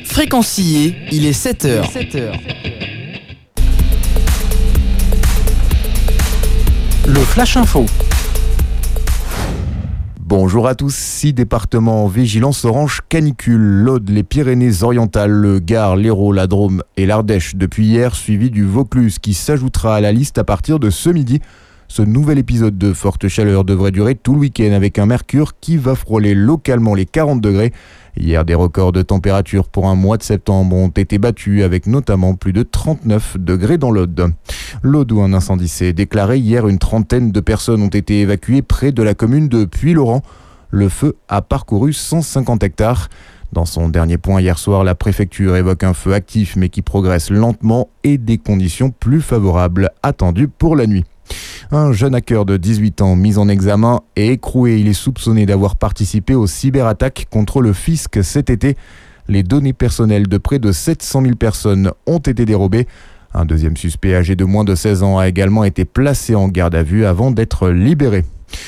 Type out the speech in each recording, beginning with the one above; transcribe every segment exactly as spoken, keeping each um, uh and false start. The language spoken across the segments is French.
Fréquencier, il est sept heures. Le Flash Info. Bonjour à tous, six départements en vigilance orange canicule, l'Aude, les Pyrénées-Orientales, le Gard, l'Hérault, la Drôme et l'Ardèche depuis hier, suivi du Vaucluse qui s'ajoutera à la liste à partir de ce midi. Ce nouvel épisode de forte chaleur devrait durer tout le week-end avec un mercure qui va frôler localement les quarante degrés. Hier, des records de température pour un mois de septembre ont été battus avec notamment plus de trente-neuf degrés dans l'Aude. L'Aude où un incendie s'est déclaré hier, une trentaine de personnes ont été évacuées près de la commune de Puylaurens. Le feu a parcouru cent cinquante hectares. Dans son dernier point hier soir, la préfecture évoque un feu actif mais qui progresse lentement et des conditions plus favorables attendues pour la nuit. Un jeune hacker de dix-huit ans mis en examen et écroué. Il est soupçonné d'avoir participé aux cyberattaques contre le fisc cet été. Les données personnelles de près de sept cent mille personnes ont été dérobées. Un deuxième suspect âgé de moins de seize ans a également été placé en garde à vue avant d'être libéré.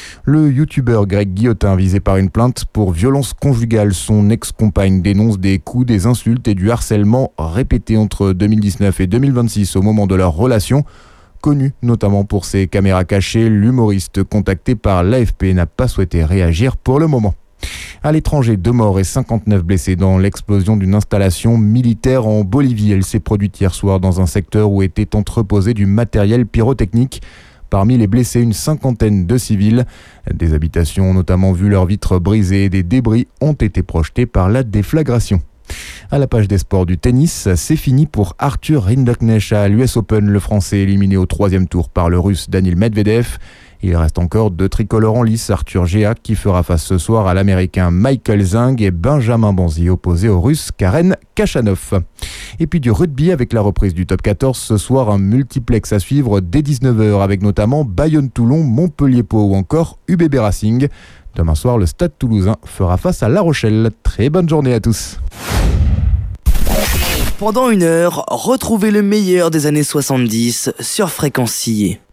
Le youtubeur Greg Guillotin visé par une plainte pour violence conjugale. Son ex-compagne dénonce des coups, des insultes et du harcèlement répétés entre deux mille dix-neuf et deux mille vingt-six au moment de leur relation. Connu notamment pour ses caméras cachées, l'humoriste contacté par l'A F P n'a pas souhaité réagir pour le moment. À l'étranger, deux morts et cinquante-neuf blessés dans l'explosion d'une installation militaire en Bolivie. Elle s'est produite hier soir dans un secteur où était entreposé du matériel pyrotechnique. Parmi les blessés, une cinquantaine de civils. Des habitations ont notamment vu leurs vitres brisées et des débris ont été projetés par la déflagration. À la page des sports du tennis, c'est fini pour Arthur Rinderknecht à l'U S Open. Le Français éliminé au troisième tour par le Russe Daniil Medvedev. Il reste encore deux tricolores en lice. Arthur Géa qui fera face ce soir à l'Américain Michael Zhang et Benjamin Bonzi opposé au Russe Karen Khachanov. Et puis du rugby avec la reprise du top quatorze. Ce soir, un multiplex à suivre dès dix-neuf heures avec notamment Bayonne-Toulon, Montpellier-Pau ou encore U B B Racing. Demain soir, le Stade Toulousain fera face à La Rochelle. Très bonne journée à tous. Pendant une heure, retrouvez le meilleur des années soixante-dix sur Fréquencier.